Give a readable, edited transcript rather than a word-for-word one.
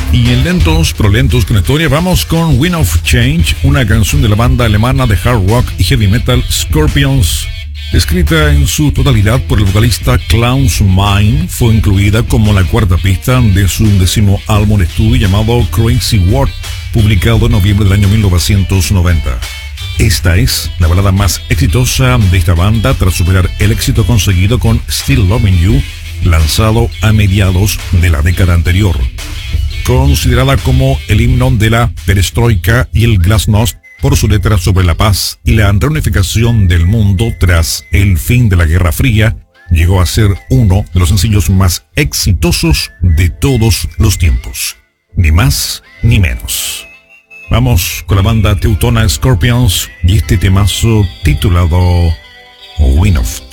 Y en lentos pero lentos con historia vamos con Wind of Change, una canción de la banda alemana de hard rock y heavy metal Scorpions. Escrita en su totalidad por el vocalista Klaus Meine, fue incluida como la cuarta pista de su 10º álbum de estudio llamado Crazy World, publicado en noviembre del año 1990. Esta es la balada más exitosa de esta banda tras superar el éxito conseguido con Still Loving You, lanzado a mediados de la década anterior. Considerada como el himno de la perestroika y el glasnost por su letra sobre la paz y la reunificación del mundo tras el fin de la Guerra Fría, llegó a ser uno de los sencillos más exitosos de todos los tiempos. Ni más ni menos. Vamos con la banda teutona Scorpions y este temazo titulado Wind of